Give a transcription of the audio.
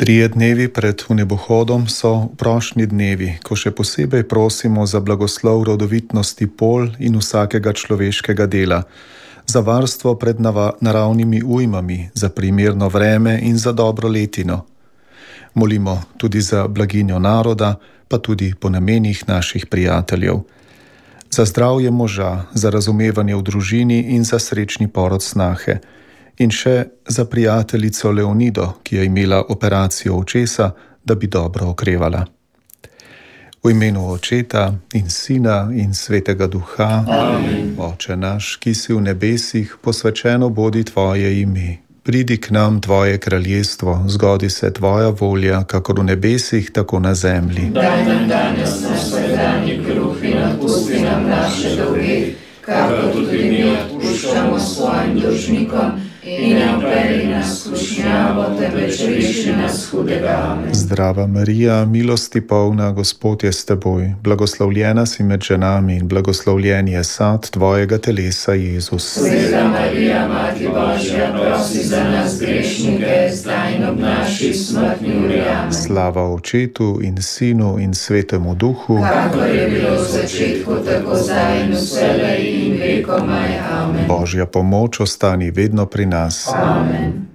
Trije dnevi pred vnebohodom so prošnji dnevi, ko še posebej prosimo za blagoslov rodovitnosti pol in vsakega človeškega dela, za varstvo pred naravnimi ujmami, za primerno vreme in za dobro letino. Molimo tudi za blaginjo naroda, pa tudi po namenih naših prijateljev. Za zdravje moža, za razumevanje v družini in za srečni porod snahe. In še za prijateljico Leonido, ki je imela operacijo očesa, da bi dobro okrevala. V imenu Očeta in Sina in Svetega Duha. Amen. Oče naš, ki si v nebesih, posvečeno bodi tvoje ime. Pridi k nam tvoje kraljestvo, zgodi se tvoja volja, kakor v nebesih, tako na zemlji. Daj nam danes naš vsakdanji kruh in odpusti nam naše dolge, kakor tudi mi odpuščamo svojim dolžnikom, in ne vpelji nas v skušnjavo, temveč reši nas hudega. Amen. Zdrava Marija, milosti polna, Gospod je s teboj, blagoslovljena si med ženami in blagoslovljen je sad tvojega telesa, Jezus. Sveta Marija, Mati Božja, prosi za nas grešnike, zdaj in ob naši smrtni uri. Amen. Slava Očetu in Sinu in Svetemu Duhu, kakor je bilo v začetku, tako zdaj in vselej in vekomaj. Amen. Božja pomoč ostani vedno pri nas. Amen.